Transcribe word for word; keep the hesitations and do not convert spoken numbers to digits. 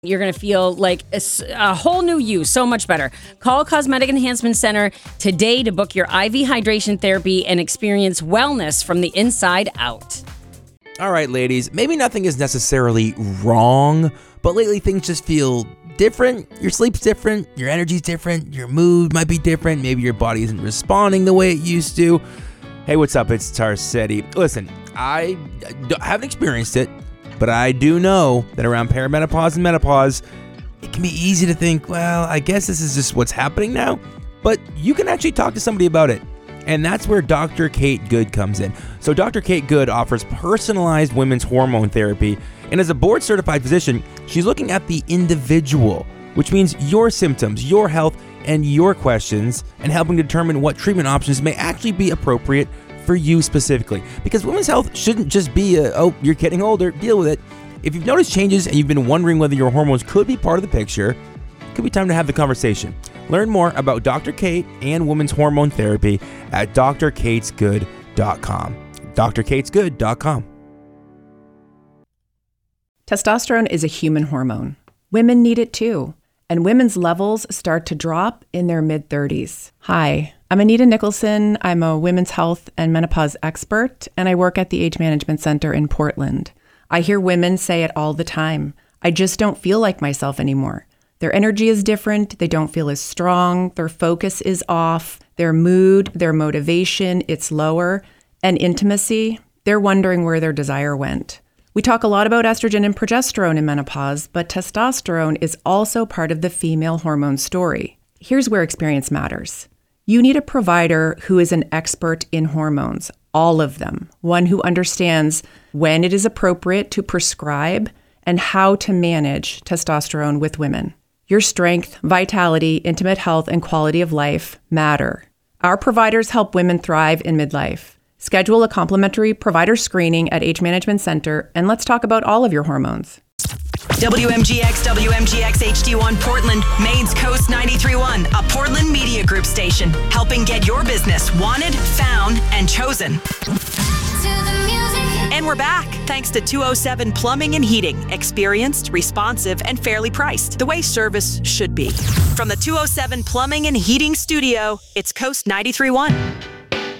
You're going to feel like a, a whole new you, so much better. Call Cosmetic Enhancement Center today to book your I V hydration therapy and experience wellness from the inside out. All right, ladies, maybe nothing is necessarily wrong, but lately things just feel different. Your sleep's different, your energy's different, your mood might be different, maybe your body isn't responding the way it used to. Hey, what's up? It's Tar City. Listen, I haven't experienced it, but I do know that around perimenopause and menopause, it can be easy to think, well, I guess this is just what's happening now, but you can actually talk to somebody about it. And that's where Doctor Kate Good comes in. So Doctor Kate Good offers personalized women's hormone therapy, and as a board-certified physician, she's looking at the individual, which means your symptoms, your health, and your questions, and helping determine what treatment options may actually be appropriate for you specifically. Because women's health shouldn't just be a, oh, you're getting older, deal with it. If you've noticed changes and you've been wondering whether your hormones could be part of the picture, it could be time to have the conversation. Learn more about Doctor Kate and women's hormone therapy at d r kates good dot com. d r kates good dot com. Testosterone is a human hormone. Women need it too. And women's levels start to drop in their mid-thirties. Hi, I'm Anita Nicholson. I'm a women's health and menopause expert, and I work at the Age Management Center in Portland. I hear women say it all the time. I just don't feel like myself anymore. Their energy is different. They don't feel as strong. Their focus is off. Their mood, their motivation, it's lower. And intimacy, they're wondering where their desire went. We talk a lot about estrogen and progesterone in menopause, but testosterone is also part of the female hormone story. Here's where experience matters. You need a provider who is an expert in hormones, all of them. One who understands when it is appropriate to prescribe and how to manage testosterone with women. Your strength, vitality, intimate health, and quality of life matter. Our providers help women thrive in midlife. Schedule a complimentary provider screening at Age Management Center, and let's talk about all of your hormones. W M G X, W M G X H D one Portland, Maine's Coast ninety-three point one, a Portland Media Group station, helping get your business wanted, found, and chosen. And we're back, thanks to two oh seven Plumbing and Heating. Experienced, responsive, and fairly priced. The way service should be. From the two oh seven Plumbing and Heating studio, it's Coast ninety-three point one.